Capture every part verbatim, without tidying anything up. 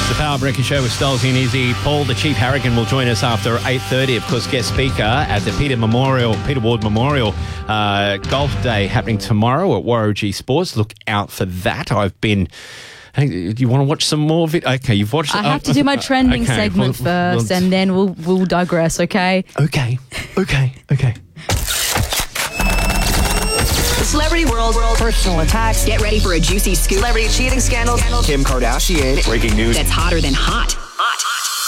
The Power Breaker Show with Stolzy and Izzy. Paul, the Chief Harrigan, will join us after eight thirty. Of course, guest speaker at the Peter Memorial, Peter Ward Memorial uh, Golf Day happening tomorrow at Warragee Sports. Look out for that. I've been... Hey, do you want to watch some more of it? Okay, you've watched... I have to do my trending okay, segment well, first, well, and then we'll we'll digress, okay? Okay, okay, okay. Celebrity World, World Personal Attacks. Get ready for a juicy scoop. Celebrity cheating scandal. Kim Kardashian. Breaking news. That's hotter than hot. Hot.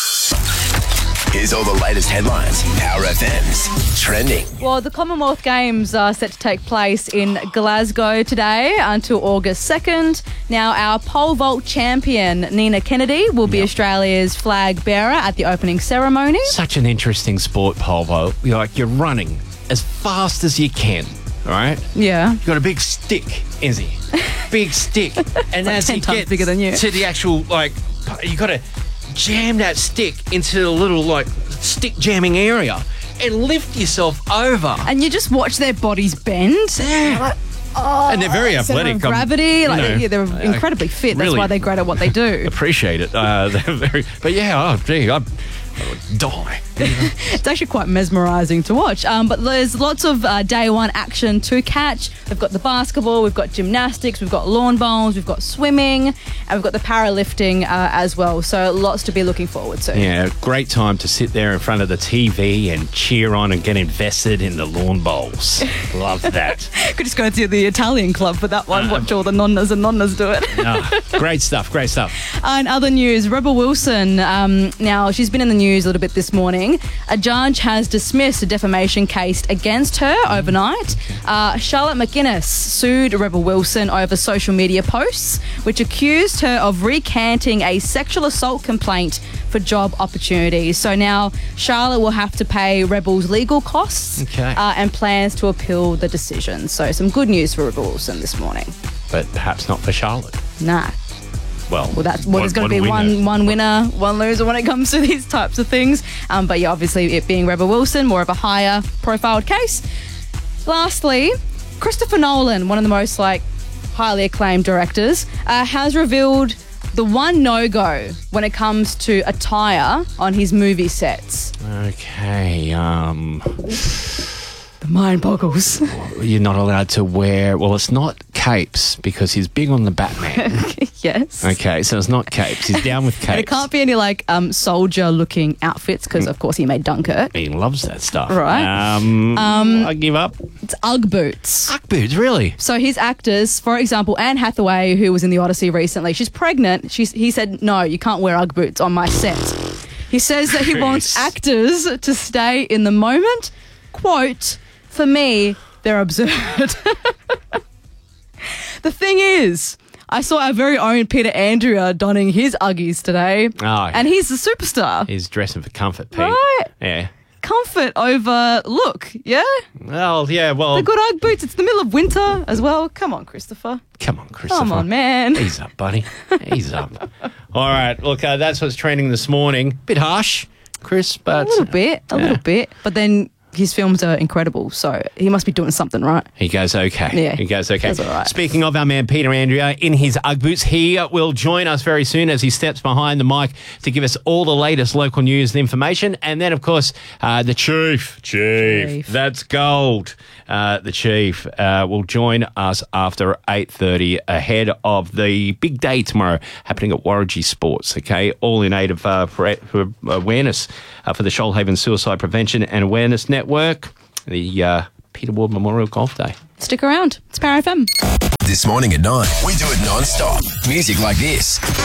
Here's all the latest headlines. Power F M's trending. Well, the Commonwealth Games are set to take place in Glasgow today until August second. Now, our pole vault champion, Nina Kennedy, will be yep. Australia's flag bearer at the opening ceremony. Such an interesting sport, pole vault. You're like, you're running as fast as you can. All right? Yeah. You've got a big stick, Izzy. Big stick. And like as you get bigger than you. to the actual, like, you got to jam that stick into the little, like, stick jamming area and lift yourself over. And you just watch their bodies bend. Yeah. Like, oh, and they're very athletic. Gravity. Um, like, know, yeah, they're incredibly fit. That's really why they're great at what they do. Appreciate it. Uh, they're very, but yeah, oh, gee, I, I would die. It's actually quite mesmerising to watch. Um, but there's lots of uh, day one action to catch. We've got the basketball, we've got gymnastics, we've got lawn bowls, we've got swimming, and we've got the powerlifting uh, as well. So lots to be looking forward to. Yeah, great time to sit there in front of the T V and cheer on and get invested in the lawn bowls. Love that. Could just go to the Italian club for that one. Uh, watch all the nonnas and nonnas do it. No, great stuff, great stuff. Uh, in other news, Rebel Wilson, um, now she's been in the news a little bit this morning. A judge has dismissed a defamation case against her overnight. Uh, Charlotte McGuinness sued Rebel Wilson over social media posts, which accused her of recanting a sexual assault complaint for job opportunities. So now Charlotte will have to pay Rebel's legal costs okay. uh, and plans to appeal the decision. So some good news for Rebel Wilson this morning. But perhaps not for Charlotte. Nah. Well, well, that's what is going to be one one winner, one loser when it comes to these types of things. Um, but yeah, obviously it being Rebel Wilson, more of a higher profiled case. Lastly, Christopher Nolan, one of the most like highly acclaimed directors, uh, has revealed the one no-go when it comes to attire on his movie sets. Okay, um... The mind boggles. You're not allowed to wear... Well, it's not capes because he's big on the Batman. Yes. Okay, so it's not capes. He's down with capes. And it can't be any, like, um, soldier-looking outfits because, of course, he made Dunkirk. He loves that stuff. Right. Um, um, I give up. It's Ugg boots. Ugg boots, really? So his actors, for example, Anne Hathaway, who was in The Odyssey recently, she's pregnant. She's, he said, no, you can't wear Ugg boots on my set. He says that he wants actors to stay in the moment. Quote... For me, they're absurd. The thing is, I saw our very own Peter Andrea donning his Uggies today. Oh, yeah. And he's a superstar. He's dressing for comfort, Pete. Right? Yeah. Comfort over look, yeah? Well, yeah, well... The good Ugg boots. It's the middle of winter as well. Come on, Christopher. Come on, Christopher. Come on, man. Ease up, buddy. Ease up. All right, look, uh, that's what's trending this morning. Bit harsh, Chris, but... A little bit, a yeah. little bit. But then... His films are incredible, so he must be doing something right. He goes okay. Yeah. He goes okay. That's all right. Speaking of our man Peter Andrea in his Ugg boots, he will join us very soon as he steps behind the mic to give us all the latest local news and information. And then, of course, uh, the Chief. Chief. Chief. That's gold. Uh, the Chief uh, will join us after eight thirty ahead of the big day tomorrow happening at Warragee Sports, okay? All in aid of uh, for, for awareness uh, for the Shoalhaven Suicide Prevention and Awareness Network, the uh, Peter Ward Memorial Golf Day. Stick around. It's Power F M. This morning at nine, we do it non-stop. Music like this.